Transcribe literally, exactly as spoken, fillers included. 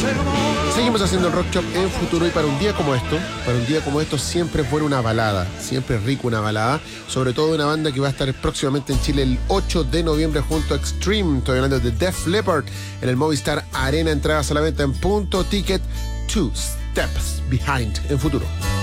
Seguimos haciendo el Rock Shop en Futuro, y para un día como esto, para un día como esto siempre es buena una balada, siempre es rico una balada, sobre todo de una banda que va a estar próximamente en Chile el ocho de noviembre junto a Extreme. Estoy hablando de Def Leppard en el Movistar Arena. Entradas a la venta en Punto Ticket. Two Steps Behind en Futuro.